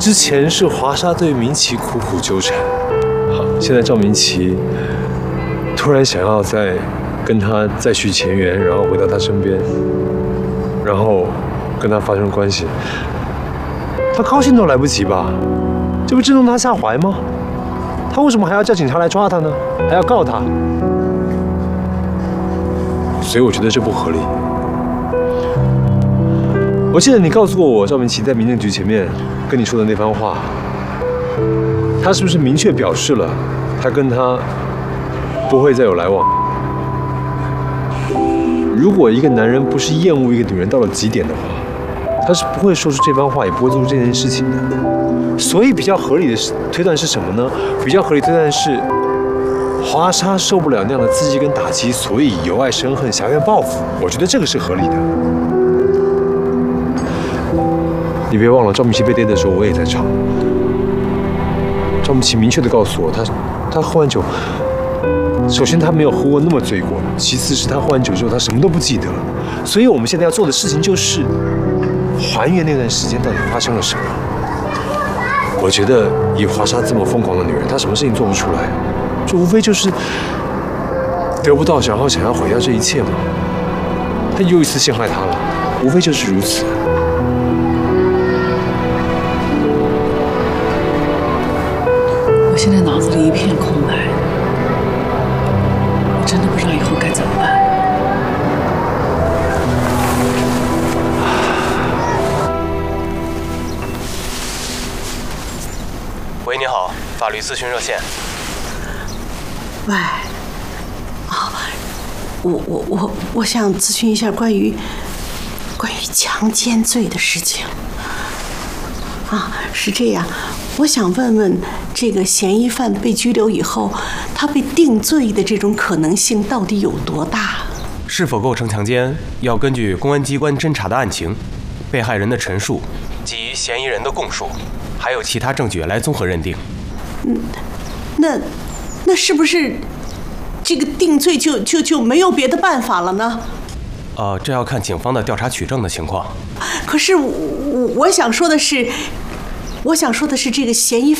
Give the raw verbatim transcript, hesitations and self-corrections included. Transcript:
之前是华沙对明奇苦苦纠缠，好，现在赵明奇突然想要再跟他再续前缘，然后回到他身边，然后跟他发生关系，他高兴都来不及吧？这不正中他下怀吗？他为什么还要叫警察来抓他呢？还要告他？所以我觉得这不合理。我记得你告诉过我，赵明奇在民政局前面跟你说的那番话，他是不是明确表示了他跟他不会再有来往？如果一个男人不是厌恶一个女人到了极点的话，他是不会说出这番话，也不会做出这件事情的。所以比较合理的推断是什么呢？比较合理推断是，华沙受不了那样的刺激跟打击，所以由爱生恨，挟怨报复。我觉得这个是合理的。你别忘了，赵明奇被逮的时候，我也在场。赵明奇明确的告诉我，他他喝完酒，首先他没有喝过那么醉过，其次是他喝完酒之后，他什么都不记得了。所以我们现在要做的事情就是还原那段时间到底发生了什么。我觉得以华莎这么疯狂的女人，她什么事情做不出来？这无非就是得不到，然后想要毁掉这一切嘛。她又一次陷害他了，无非就是如此。 我现在脑子里一片空白，我真的不知道以后该怎么办。 喂，你好，法律咨询热线。 喂，啊，我我我我想咨询一下关于关于强奸罪的事情。啊，是这样，我想问问，这个嫌疑犯被拘留以后，他被定罪的这种可能性到底有多大？ 是否构成强奸，要根据公安机关侦查的案情、被害人的陈述及嫌疑人的供述，还有其他证据来综合认定。 嗯，那那是不是这个定罪就就就没有别的办法了呢？ 呃，这要看警方的调查取证的情况。 可是我我想说的是，我想说的是这个嫌疑